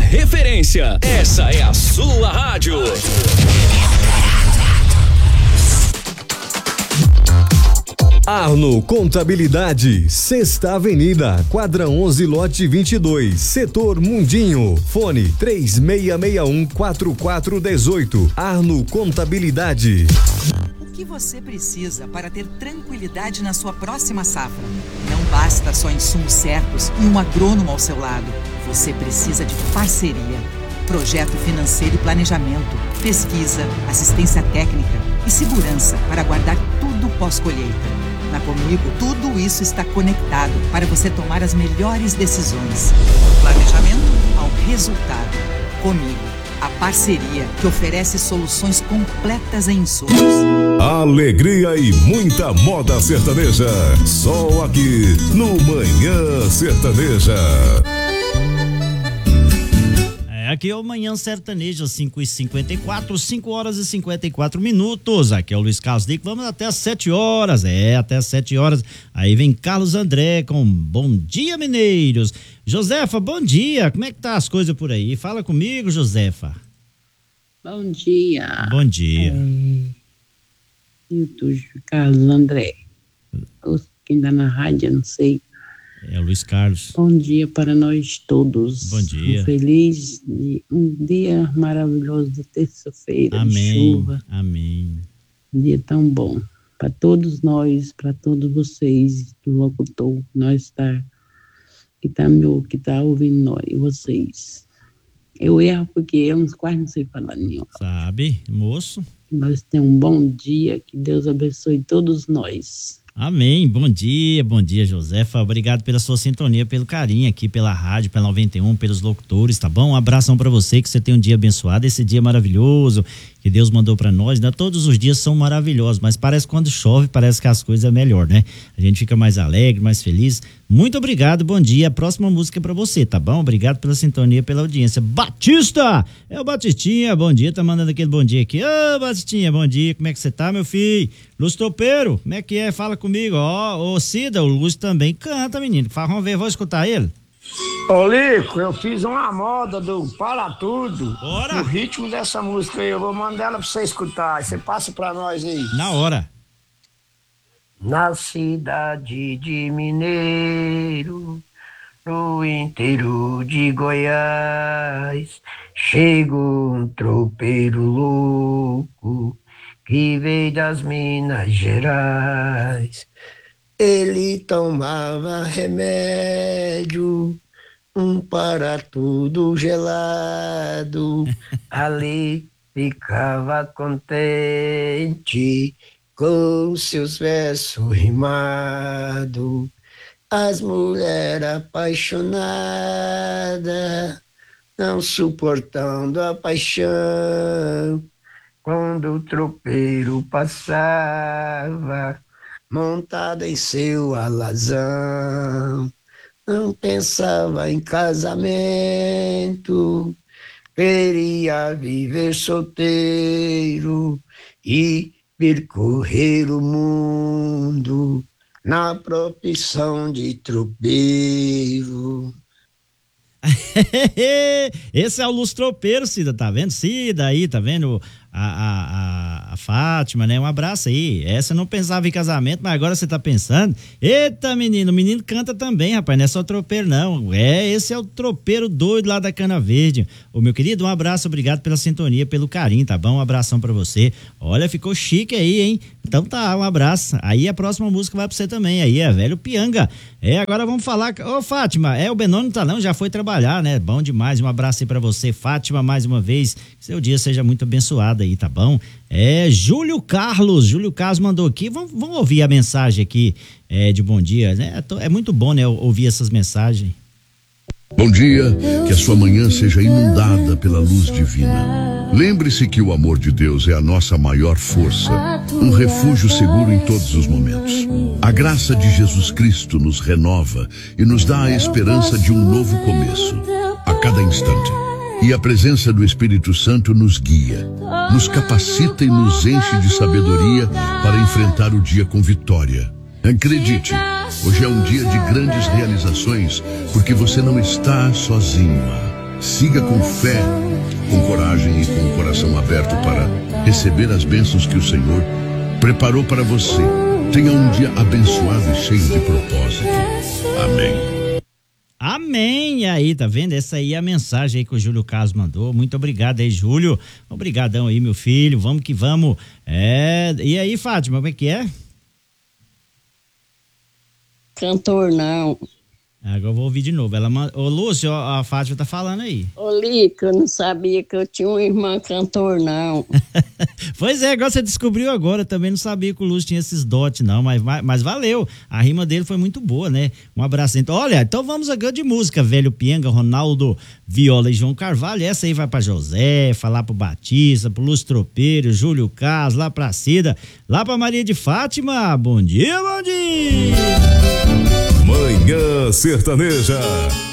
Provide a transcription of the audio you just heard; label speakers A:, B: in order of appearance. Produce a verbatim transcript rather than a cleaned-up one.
A: referência. Essa é a sua rádio.
B: Arno Contabilidade, Sexta Avenida, quadra onze, lote vinte e dois, setor Mundinho. Fone três seis seis um, quatro quatro um oito. Arno Contabilidade.
C: O que você precisa para ter tranquilidade na sua próxima safra? Não basta só insumos certos e um agrônomo ao seu lado. Você precisa de parceria, projeto financeiro e planejamento, pesquisa, assistência técnica e segurança para guardar tudo pós-colheita. Na Comigo, tudo isso está conectado para você tomar as melhores decisões. Do planejamento ao resultado. Comigo, a parceria que oferece soluções completas em insumos.
D: Alegria e muita moda sertaneja. Só aqui no Manhã Sertaneja.
E: Aqui é o Manhã Sertaneja, cinco e cinquenta e quatro, cinco horas e cinquenta e quatro minutos. Aqui é o Luiz Carlos Dico. Vamos até às sete horas. É, até às sete horas. Aí vem Carlos André com Bom Dia, Mineiros. Josefa, bom dia. Como é que tá as coisas por aí? Fala comigo, Josefa.
F: Bom dia.
E: Bom dia.
F: É, eu tô Carlos André. Quem tá na rádio, não sei.
E: É o Luiz Carlos.
F: Bom dia para nós todos.
E: Bom dia.
F: Um feliz dia, um dia maravilhoso de terça-feira,
E: Amém.
F: de chuva.
E: Amém.
F: Um dia tão bom para todos nós, para todos vocês, do locutor, nós tá, que tá meu, que tá ouvindo nós, e vocês. Eu erro porque eu quase não sei falar nenhum.
E: Sabe, moço?
F: Nós temos um bom dia, que Deus abençoe todos nós.
E: Amém, bom dia, bom dia, Josefa, obrigado pela sua sintonia, pelo carinho aqui, pela rádio, pela noventa e um, pelos locutores, tá bom? Um abração pra você, que você tenha um dia abençoado, esse dia maravilhoso que Deus mandou pra nós, né? Todos os dias são maravilhosos, mas parece que quando chove, parece que as coisas é melhor, né? A gente fica mais alegre, mais feliz. Muito obrigado, bom dia, a próxima música é pra você, tá bom? Obrigado pela sintonia, pela audiência. Batista! É o Batistinha, bom dia, tá mandando aquele bom dia aqui. Ô, Batistinha, bom dia, como é que você tá, meu filho? Lúcio Tropeiro, como é que é? Fala comigo, ó, ô Cida, o Lúcio também canta, menino. Vamos ver, vou escutar ele.
G: Ô Lico, eu fiz uma moda do Para Tudo.
E: Bora.
G: O ritmo dessa música aí, eu vou mandar ela pra você escutar. Você passa pra nós aí.
E: Na hora.
G: Na cidade de Mineiro, no interior de Goiás, chegou um tropeiro louco que veio das Minas Gerais. Ele tomava remédio, um para tudo gelado, ali ficava contente com seus versos rimados. As mulheres apaixonadas, não suportando a paixão, quando o tropeiro passava, montada em seu alazão, não pensava em casamento, queria viver solteiro e percorrer o mundo na profissão de tropeiro.
E: Esse é o Lúcio Tropeiro, Cida, tá vendo? Cida aí, tá vendo? A, a, a, a Fátima, né? Um abraço aí. Essa não pensava em casamento, mas agora você tá pensando. Eita, menino, o menino canta também, rapaz, não é só tropeiro, não. É, esse é o tropeiro doido lá da Cana Verde. Ô, meu querido, um abraço, obrigado pela sintonia, pelo carinho, tá bom? Um abração pra você. Olha, ficou chique aí, hein? Então tá, um abraço. Aí a próxima música vai pra você também, aí é Velho Pianga. É, agora vamos falar, ô Fátima, é, o Benoni não tá não, já foi trabalhar, né? Bom demais, um abraço aí pra você, Fátima, mais uma vez, que seu dia seja muito abençoado aí, tá bom? É, Júlio Carlos, Júlio Carlos mandou aqui, vamos, vamos ouvir a mensagem aqui é, de bom dia, né? É muito bom, né, ouvir essas mensagens.
H: Bom dia, que a sua manhã seja inundada pela luz divina. Lembre-se que o amor de Deus é a nossa maior força, um refúgio seguro em todos os momentos. A graça de Jesus Cristo nos renova e nos dá a esperança de um novo começo, a cada instante. E a presença do Espírito Santo nos guia, nos capacita e nos enche de sabedoria para enfrentar o dia com vitória. Acredite, hoje é um dia de grandes realizações, porque você não está sozinho. Siga com fé, com coragem e com o coração aberto para receber as bênçãos que o Senhor preparou para você. Tenha um dia abençoado e cheio de propósito. Amém.
E: Amém. E aí, tá vendo? Essa aí é a mensagem aí que o Júlio Carlos mandou. Muito obrigado aí, Júlio. Obrigadão aí, meu filho. Vamos que vamos. É... E aí, Fátima, como é que é?
I: Cantor não.
E: Agora eu vou ouvir de novo. Ela manda... Ô, Lúcio, a Fátima tá falando aí.
I: Ô, Lico, eu não sabia que eu tinha uma irmã cantor, não.
E: Pois é, agora você descobriu agora. Também não sabia que o Lúcio tinha esses dotes, não. Mas, mas valeu. A rima dele foi muito boa, né? Um abraço. Então, olha, então vamos agora de música. Velho Pienga, Ronaldo Viola e João Carvalho. Essa aí vai pra José, falar pro Batista, pro Lúcio Tropeiro, Júlio Carlos, lá pra Cida, lá pra Maria de Fátima. Bom dia, bom dia!
D: Manhã Sertaneja.